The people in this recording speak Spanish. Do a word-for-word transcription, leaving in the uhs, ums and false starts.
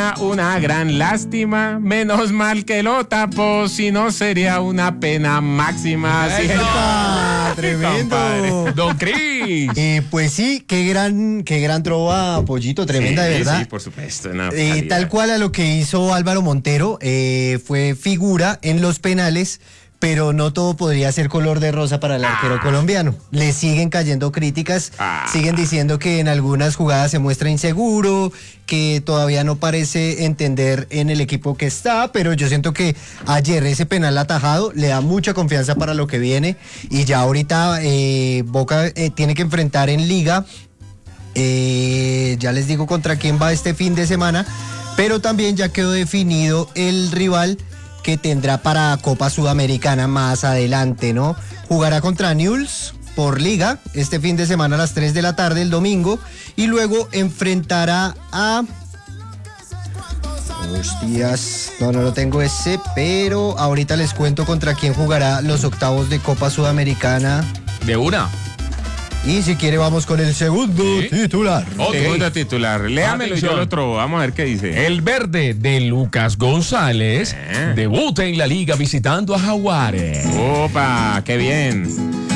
sería una gran lástima. Menos mal que lo tapó, si no sería una pena máxima. ¡Epa! ¡Tremendo! Compadre. Don Cris. Eh, pues sí, qué gran, qué gran trova, Pollito, tremenda, Sí, de verdad. Sí, por supuesto. No, Eh, tal cual a lo que hizo Álvaro Montero, eh, fue figura en los penales, pero no todo podría ser color de rosa para el arquero Ah. colombiano. Le siguen cayendo críticas, Ah. siguen diciendo que en algunas jugadas se muestra inseguro, que todavía no parece entender en el equipo que está, pero yo siento que ayer ese penal atajado le da mucha confianza para lo que viene, y ya ahorita eh, Boca eh, tiene que enfrentar en Liga, eh, ya les digo contra quién va este fin de semana, pero también ya quedó definido el rival que tendrá para Copa Sudamericana más adelante, ¿no? Jugará contra Newell's por Liga este fin de semana a las tres de la tarde el domingo, y luego enfrentará a... Hostias, no, no lo tengo ese, pero ahorita les cuento contra quién jugará los octavos de Copa Sudamericana. De una. Y si quiere vamos con el segundo Sí. titular. Ok. Segundo titular. Léamelo y yo Atención. lo otro. Vamos a ver qué dice. El verde de Lucas González Eh. debuta en la liga visitando a Jaguares. Opa, qué bien.